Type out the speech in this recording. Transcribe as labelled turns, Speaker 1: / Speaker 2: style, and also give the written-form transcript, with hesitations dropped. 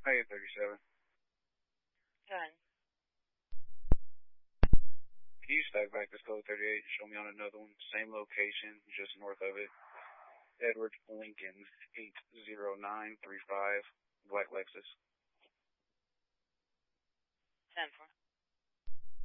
Speaker 1: Hi, 37.
Speaker 2: Go ahead.
Speaker 1: Can you stack back this code 38 and show me on another one? Same location, just north of it. Edward Lincoln, 80935, Black Lexus.
Speaker 2: 10-4.